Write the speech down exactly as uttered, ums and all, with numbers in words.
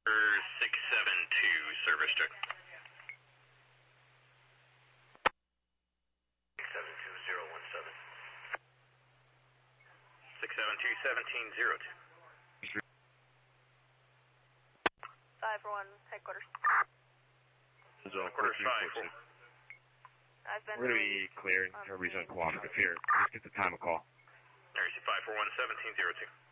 six seven two, service check. six seven two zero one seven. six seven two seventeen zero two. five four one, headquarters. Headquarters five four. I've been We're going to be clear. Everybody's uncooperative here. Just get the time of call. There's five four one seventeen zero two.